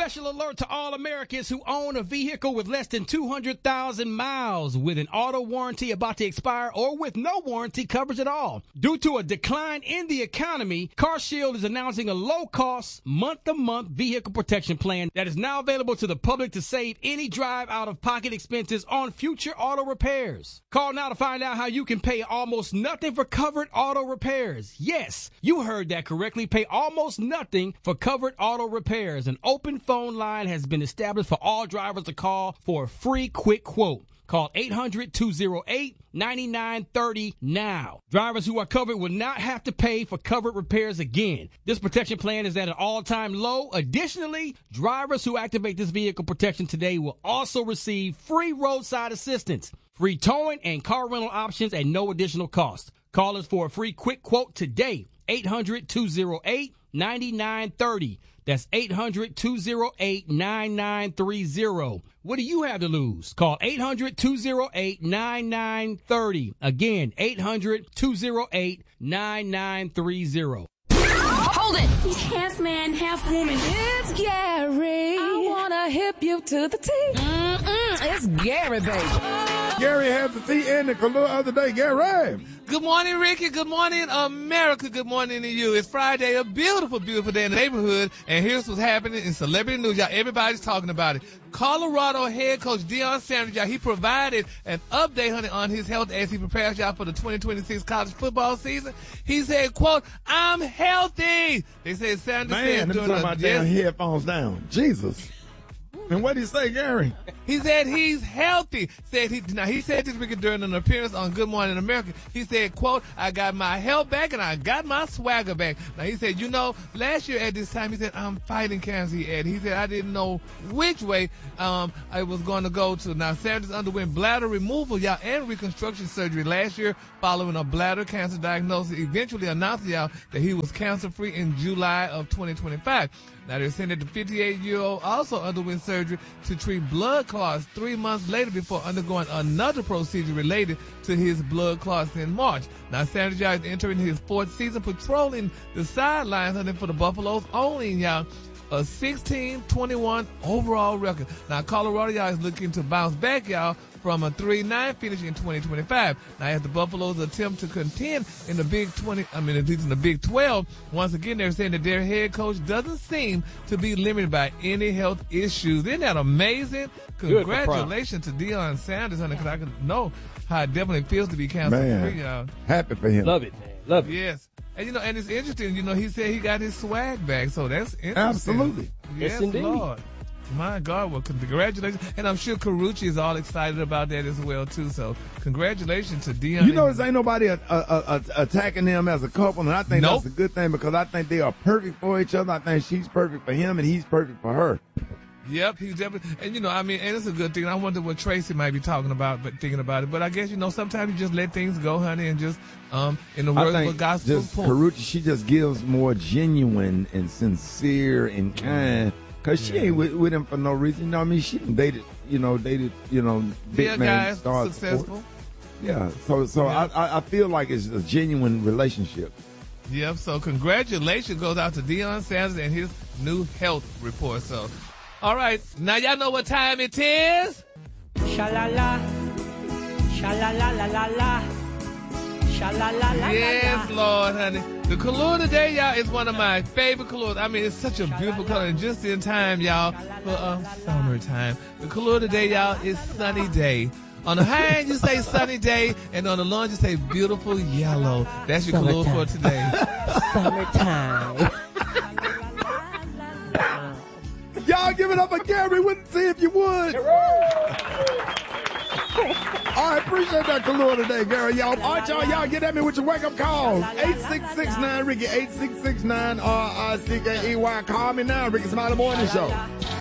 Special alert to all Americans who own a vehicle with less than 200,000 miles with an auto warranty about to expire or with no warranty coverage at all. Due to a decline in the economy, CarShield is announcing a low-cost, month-to-month vehicle protection plan that is now available to the public to save any drive out-of-pocket expenses on future auto repairs. Call now to find out how you can pay almost nothing for covered auto repairs. Yes, you heard that correctly. Pay almost nothing for covered auto repairs. An open phone line has been established for all drivers to call for a free quick quote. Call 800-208-9930 now. Drivers who are covered will not have to pay for covered repairs again. This protection plan is at an all-time low. Additionally, drivers who activate this vehicle protection today will also receive free roadside assistance, free towing, and car rental options at no additional cost. Call us for a free quick quote today. 800-208-9930. That's 800-208-9930. What do you have to lose? Call 800-208-9930. Again, 800-208-9930. Hold it! He's half man, half woman. It's Gary. I wanna hip you to the T. It's Gary, baby. Gary had the T and the color other day. Gary. Good morning, Ricky. Good morning, America. Good morning to you. It's Friday, a beautiful, beautiful day in the neighborhood. And here's what's happening in celebrity news. Y'all, everybody's talking about it. Colorado head coach Deion Sanders, y'all, he provided an update, honey, on his health as he prepares y'all for the 2026 college football season. He said, quote, "I'm healthy." They said Sanders said during my damn headphones down. Jesus. And what did he say, Gary? He said he's healthy. He said this weekend during an appearance on Good Morning America. He said, quote, "I got my health back and I got my swagger back." Now, he said, last year at this time, he said, "I'm fighting cancer," he said, "I didn't know which way I was going to go to." Now, Sanders underwent bladder removal, y'all, and reconstruction surgery last year following a bladder cancer diagnosis, eventually announcing, y'all, that he was cancer-free in July of 2025. Now, they're saying that the 58-year-old also underwent surgery to treat blood clots 3 months later before undergoing another procedure related to his blood clots in March. Now, Sanders, y'all, is entering his fourth season patrolling the sidelines for the Buffaloes, owning, y'all, a 16-21 overall record. Now, Colorado, y'all, is looking to bounce back, y'all, from a 3-9 finish in 2025. Now, as the Buffaloes attempt to contend in the Big 20, at least in the Big 12, once again, they're saying that their head coach doesn't seem to be limited by any health issues. Isn't that amazing? Congratulations to Deion Sanders, honey, because I can know how it definitely feels to be cancer-free, y'all. Happy for him. Love it, man. Love it. Yes. And, and it's interesting, he said he got his swag back, so that's interesting. Absolutely. Yes, indeed. Lord. My God, well, congratulations. And I'm sure Carucci is all excited about that as well, too. So congratulations to Deion. There's ain't nobody attacking them as a couple, and I think that's a good thing because I think they are perfect for each other. I think she's perfect for him, and he's perfect for her. Yep, he's definitely, and and it's a good thing. I wonder what Tracy might be talking about, but thinking about it. But I guess, sometimes you just let things go, honey, and just, in the words of a gospel poem. Carucci, she just gives more genuine and sincere and kind. Cause she ain't with him for no reason. She dated big man guys, stars. successful. Yeah. So yeah. I feel like it's a genuine relationship. Yep. So congratulations goes out to Deion Sanders and his new health report. So, all right. Now y'all know what time it is. Sha-la-la. Sha-la-la-la-la-la. Sha-la-la-la-la-la. Yes, Lord, honey. The color today, y'all, is one of my favorite colors. I mean, it's such a beautiful color, and just in time, y'all, for summertime. The color today, y'all, is sunny day. On the high end, you say sunny day, and on the low end, you say beautiful yellow. That's your color for today. Summertime. Y'all give it up for Gary. Wouldn't see if you would. All right, appreciate that color today, Gary. Y'all, all right, y'all get at me with your wake-up calls. 8669 Ricky, 8669 RICKEY. Call me now, Ricky Smiley Morning Show.